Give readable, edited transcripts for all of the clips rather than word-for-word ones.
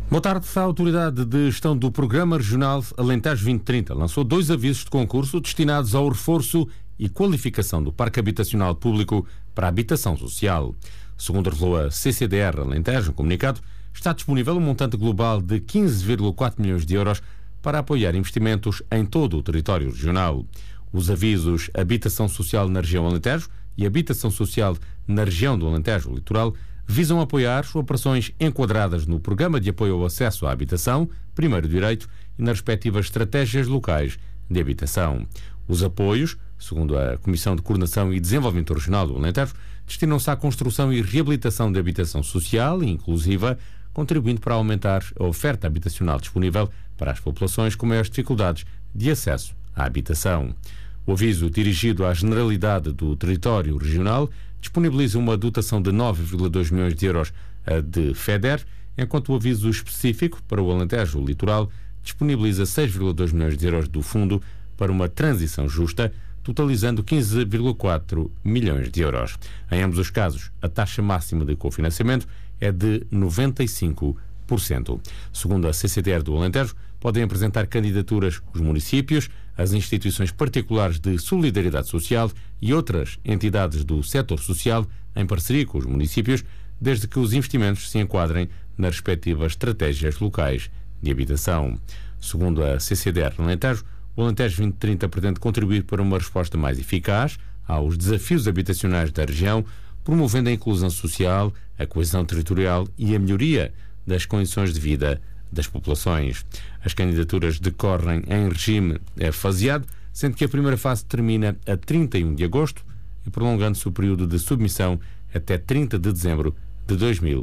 Boa tarde. A Autoridade de Gestão do Programa Regional Alentejo 2030 lançou 2 avisos de concurso destinados ao reforço e qualificação do Parque Habitacional Público para a habitação social. Segundo revelou a CCDR Alentejo, um comunicado, está disponível um montante global de 15,4 milhões de euros para apoiar investimentos em todo o território regional. Os avisos Habitação Social na região Alentejo e Habitação Social na região do Alentejo Litoral visam apoiar operações enquadradas no Programa de Apoio ao Acesso à Habitação, Primeiro Direito, e nas respectivas estratégias locais de habitação. Os apoios, segundo a Comissão de Coordenação e Desenvolvimento Regional do Alentejo, destinam-se à construção e reabilitação de habitação social e inclusiva, contribuindo para aumentar a oferta habitacional disponível para as populações com maiores dificuldades de acesso à habitação. O aviso, dirigido à generalidade do território regional, disponibiliza uma dotação de 9,2 milhões de euros de FEDER, enquanto o aviso específico para o Alentejo Litoral disponibiliza 6,2 milhões de euros do Fundo para uma transição justa, totalizando 15,4 milhões de euros. Em ambos os casos, a taxa máxima de cofinanciamento é de 95%. Segundo a CCDR do Alentejo, podem apresentar candidaturas os municípios, as instituições particulares de solidariedade social e outras entidades do setor social em parceria com os municípios, desde que os investimentos se enquadrem nas respectivas estratégias locais de habitação. Segundo a CCDR Alentejo, o Alentejo 2030 pretende contribuir para uma resposta mais eficaz aos desafios habitacionais da região, promovendo a inclusão social, a coesão territorial e a melhoria das condições de vida das populações. As candidaturas decorrem em regime faseado, sendo que a primeira fase termina a 31 de agosto e prolongando-se o período de submissão até 30 de dezembro de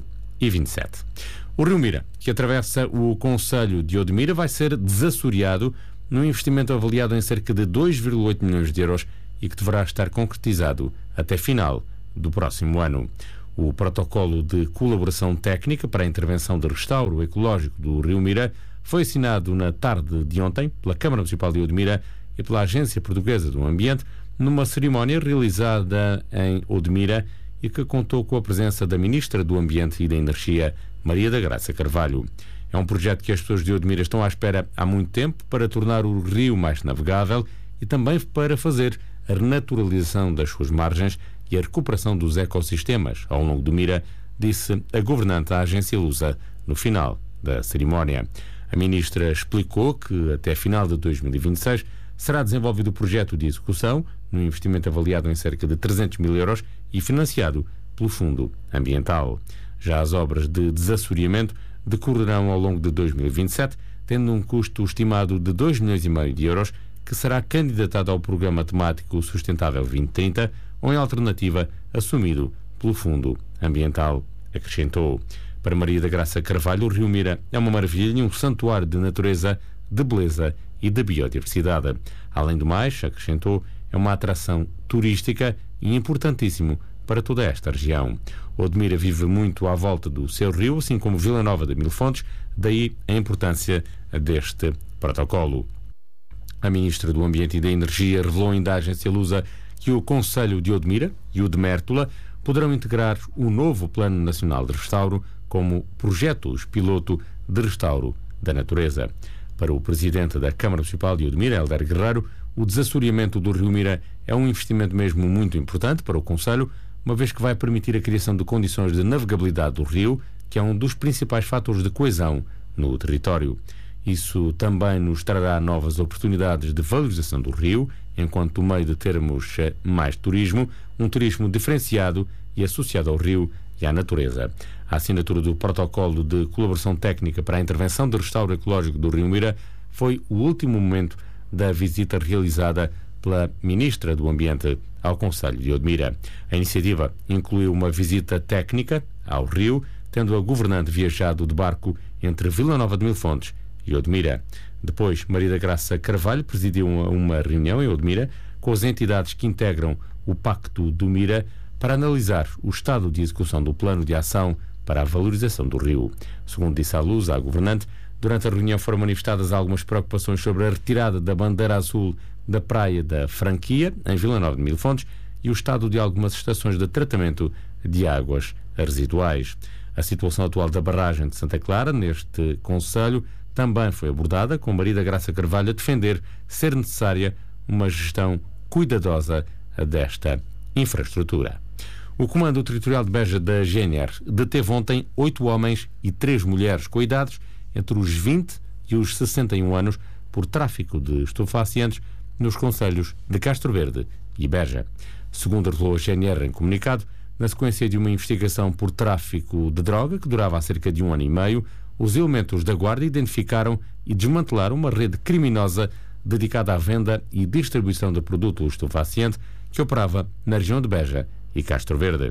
2027. O Rio Mira, que atravessa o concelho de Odmira, vai ser desassoreado num investimento avaliado em cerca de 2,8 milhões de euros e que deverá estar concretizado até final do próximo ano. O protocolo de colaboração técnica para a intervenção de restauro ecológico do Rio Mira foi assinado na tarde de ontem pela Câmara Municipal de Odmira e pela Agência Portuguesa do Ambiente numa cerimónia realizada em Odmira e que contou com a presença da Ministra do Ambiente e da Energia, Maria da Graça Carvalho. É um projeto que as pessoas de Odmira estão à espera há muito tempo para tornar o rio mais navegável e também para fazer a renaturalização das suas margens e a recuperação dos ecossistemas ao longo do Mira, disse a governante da agência Lusa no final da cerimónia. A ministra explicou que até final de 2026 será desenvolvido o projeto de execução, num investimento avaliado em cerca de 300 mil euros e financiado pelo Fundo Ambiental. Já as obras de desassoreamento decorrerão ao longo de 2027, tendo um custo estimado de 2,5 milhões de euros, que será candidatado ao Programa Temático Sustentável 2030, ou em alternativa assumido pelo Fundo Ambiental, acrescentou. Para Maria da Graça Carvalho, o Rio Mira é uma maravilha e um santuário de natureza, de beleza e de biodiversidade. Além do mais, acrescentou, é uma atração turística e importantíssimo para toda esta região. Odmira vive muito à volta do seu rio, assim como Vila Nova de Mil Fontes, daí a importância deste protocolo. A Ministra do Ambiente e da Energia revelou ainda à agência Lusa que o Concelho de Odmira e o de Mértola poderão integrar o novo Plano Nacional de Restauro como projetos piloto de restauro da natureza. Para o Presidente da Câmara Municipal de Odmira, Helder Guerreiro, o desassoreamento do Rio Mira é um investimento mesmo muito importante para o Concelho, uma vez que vai permitir a criação de condições de navegabilidade do rio, que é um dos principais fatores de coesão no território. Isso também nos trará novas oportunidades de valorização do rio, enquanto meio de termos mais turismo, um turismo diferenciado e associado ao rio e à natureza. A assinatura do protocolo de colaboração técnica para a intervenção de restauro ecológico do Rio Mira foi o último momento da visita realizada pela Ministra do Ambiente ao Concelho de Odmira. A iniciativa incluiu uma visita técnica ao rio, tendo a governante viajado de barco entre Vila Nova de Mil Fontes e Odmira. Depois, Maria da Graça Carvalho presidiu uma reunião em Odmira com as entidades que integram o Pacto do Mira para analisar o estado de execução do plano de ação para a valorização do rio. Segundo disse à Luz, a governante, durante a reunião foram manifestadas algumas preocupações sobre a retirada da bandeira azul da Praia da Franquia, em Vila Nova de Mil Fontes, e o estado de algumas estações de tratamento de águas residuais. A situação atual da barragem de Santa Clara, neste concelho, também foi abordada, com Maria da Graça Carvalho a defender ser necessária uma gestão cuidadosa desta infraestrutura. O Comando Territorial de Beja da GNR deteve ontem 8 homens e 3 mulheres com idades entre os 20 e os 61 anos por tráfico de estupefacientes nos concelhos de Castro Verde e Beja. Segundo revelou a GNR em comunicado, na sequência de uma investigação por tráfico de droga que durava há cerca de 1 ano e meio, os elementos da Guarda identificaram e desmantelaram uma rede criminosa dedicada à venda e distribuição de produto estupefaciente que operava na região de Beja e Castro Verde.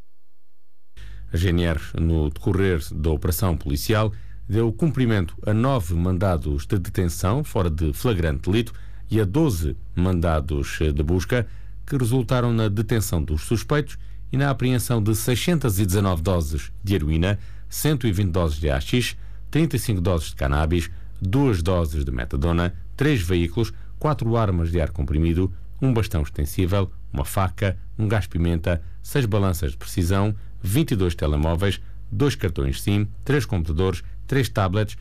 A GNR, no decorrer da operação policial, deu cumprimento a 9 mandados de detenção fora de flagrante delito e a 12 mandados de busca que resultaram na detenção dos suspeitos e na apreensão de 619 doses de heroína, 120 doses de haxixe, 35 doses de cannabis, 2 doses de metadona, 3 veículos, 4 armas de ar comprimido, um bastão extensível, uma faca, um gás-pimenta, 6 balanças de precisão, 22 telemóveis, 2 cartões SIM, 3 computadores, 3 tablets,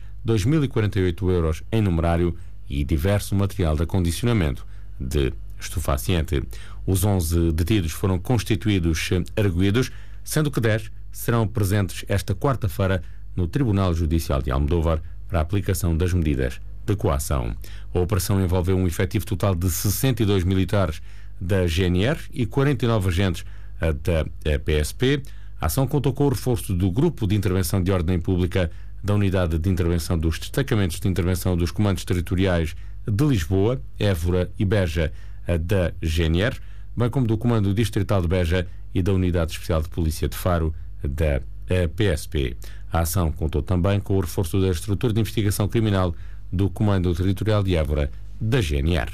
2.048 euros em numerário e diverso material de acondicionamento de estupefaciente. Os 11 detidos foram constituídos arguidos, sendo que 10 serão presentes esta quarta-feira no Tribunal Judicial de Almodóvar para a aplicação das medidas de coação. A operação envolveu um efetivo total de 62 militares da GNR e 49 agentes da PSP. A ação contou com o reforço do Grupo de Intervenção de Ordem Pública da Unidade de Intervenção dos Destacamentos de Intervenção dos Comandos Territoriais de Lisboa, Évora e Beja da GNR, bem como do Comando Distrital de Beja e da Unidade Especial de Polícia de Faro da PSP. A ação contou também com o reforço da estrutura de investigação criminal do Comando Territorial de Évora da GNR.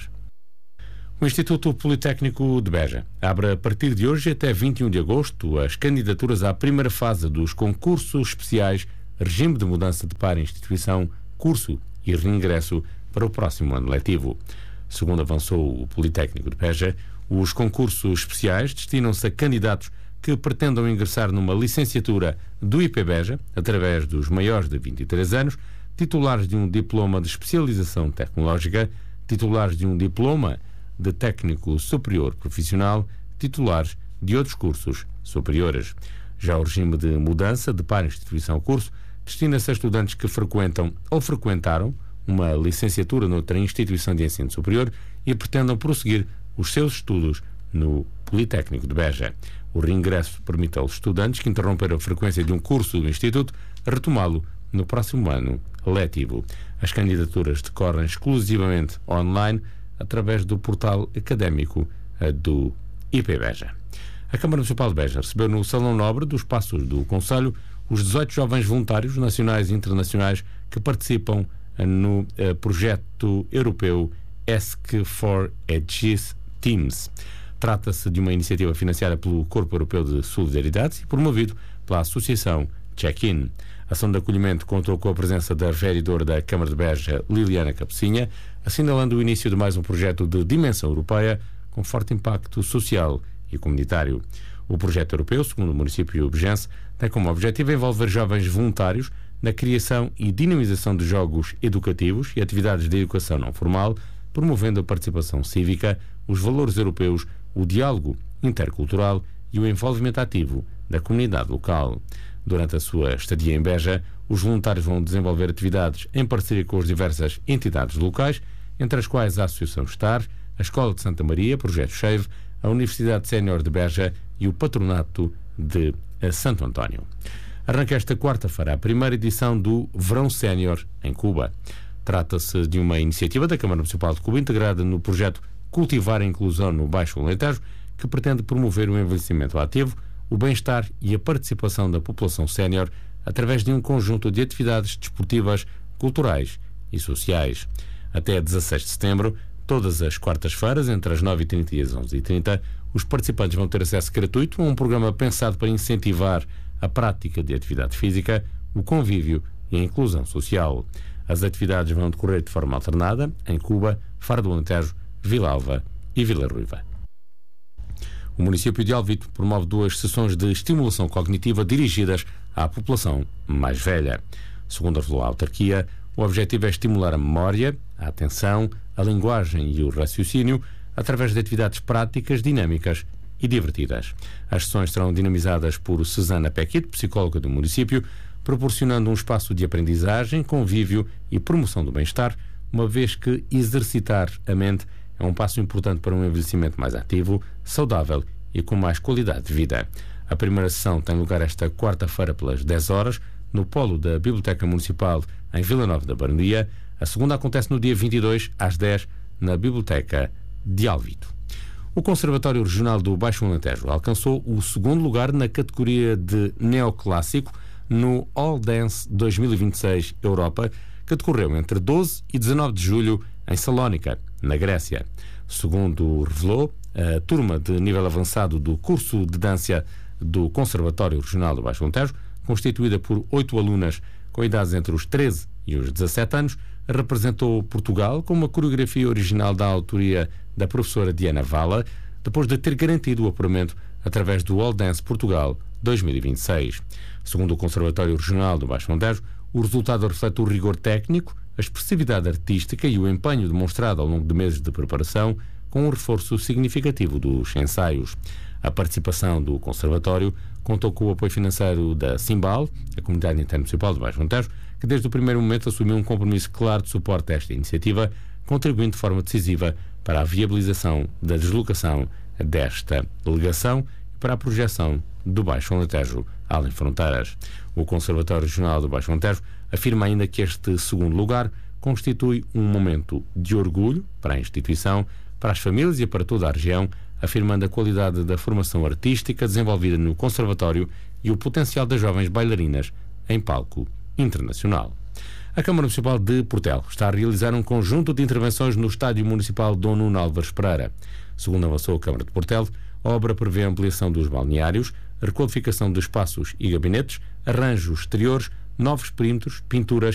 O Instituto Politécnico de Beja abre a partir de hoje até 21 de agosto as candidaturas à primeira fase dos concursos especiais Regime de Mudança de Par em Instituição, Curso e Reingresso para o próximo ano letivo. Segundo avançou o Politécnico de Beja, os concursos especiais destinam-se a candidatos que pretendam ingressar numa licenciatura do IP Beja, através dos maiores de 23 anos, titulares de um diploma de especialização tecnológica, titulares de um diploma de técnico superior profissional, titulares de outros cursos superiores. Já o regime de mudança de par instituição curso destina-se a estudantes que frequentam ou frequentaram uma licenciatura noutra instituição de ensino superior e pretendam prosseguir os seus estudos no Politécnico de Beja. O reingresso permite aos estudantes que interromperam a frequência de um curso do Instituto retomá-lo no próximo ano letivo. As candidaturas decorrem exclusivamente online através do portal académico do IP Beja. A Câmara Municipal de Beja recebeu no Salão Nobre dos Passos do Concelho os 18 jovens voluntários nacionais e internacionais que participam no projeto europeu ESC4EGIS Teams. Trata-se de uma iniciativa financiada pelo Corpo Europeu de Solidariedade e promovido pela Associação Check-in. A ação de acolhimento contou com a presença da vereadora da Câmara de Beja, Liliana Capecinha, assinalando o início de mais um projeto de dimensão europeia com forte impacto social e comunitário. O projeto europeu, segundo o município bejense, tem como objetivo envolver jovens voluntários na criação e dinamização de jogos educativos e atividades de educação não formal, promovendo a participação cívica, os valores europeus, o diálogo intercultural e o envolvimento ativo da comunidade local. Durante a sua estadia em Beja, os voluntários vão desenvolver atividades em parceria com as diversas entidades locais, entre as quais a Associação STAR, a Escola de Santa Maria, Projeto Chave, a Universidade Sénior de Beja e o Patronato de Santo António. Arranca esta quarta-feira a primeira edição do Verão Sénior em Cuba. Trata-se de uma iniciativa da Câmara Municipal de Cuba integrada no projeto Cultivar a Inclusão no Baixo Alentejo, que pretende promover o envelhecimento ativo, o bem-estar e a participação da população sénior através de um conjunto de atividades desportivas, culturais e sociais. Até 16 de setembro, todas as quartas-feiras, entre as 9h30 e as 11h30, os participantes vão ter acesso gratuito a um programa pensado para incentivar a prática de atividade física, o convívio e a inclusão social. As atividades vão decorrer de forma alternada em Cuba, Faro do Alentejo, Vila Alva e Vila Ruiva. O município de Alvito promove 2 sessões de estimulação cognitiva dirigidas à população mais velha. Segundo revelou a autarquia, o objetivo é estimular a memória, a atenção, a linguagem e o raciocínio através de atividades práticas, dinâmicas e divertidas. As sessões serão dinamizadas por Susana Pequito, psicóloga do município, proporcionando um espaço de aprendizagem, convívio e promoção do bem-estar, uma vez que exercitar a mente é um passo importante para um envelhecimento mais ativo, saudável e com mais qualidade de vida. A primeira sessão tem lugar esta quarta-feira pelas 10 horas, no polo da Biblioteca Municipal em Vila Nova da Baronia. A segunda acontece no dia 22, às 10, na Biblioteca de Alvito. O Conservatório Regional do Baixo Alentejo alcançou o segundo lugar na categoria de neoclássico no All Dance 2026 Europa, que decorreu entre 12 e 19 de julho em Salónica, na Grécia. Segundo revelou a turma de nível avançado do curso de dança do Conservatório Regional do Baixo Alentejo, constituída por 8 alunas com idades entre os 13 e os 17 anos, representou Portugal com uma coreografia original da autoria da professora Diana Vala, depois de ter garantido o apuramento através do All Dance Portugal 2026. Segundo o Conservatório Regional do Baixo Alentejo, o resultado reflete o rigor técnico, a expressividade artística e o empenho demonstrado ao longo de meses de preparação, com um reforço significativo dos ensaios. A participação do Conservatório contou com o apoio financeiro da Simbal, a Comunidade Intermunicipal do Baixo Alentejo, que desde o primeiro momento assumiu um compromisso claro de suporte a esta iniciativa, contribuindo de forma decisiva para a viabilização da deslocação desta delegação e para a projeção do Baixo Alentejo além fronteiras. O Conservatório Regional do Baixo Alentejo afirma ainda que este segundo lugar constitui um momento de orgulho para a instituição, para as famílias e para toda a região, afirmando a qualidade da formação artística desenvolvida no Conservatório e o potencial das jovens bailarinas em palco internacional. A Câmara Municipal de Portel está a realizar um conjunto de intervenções no Estádio Municipal Dom Nuno Álvares Pereira. Segundo avançou a Câmara de Portel, a obra prevê a ampliação dos balneários, a requalificação de espaços e gabinetes, arranjos exteriores, novos perímetros, pinturas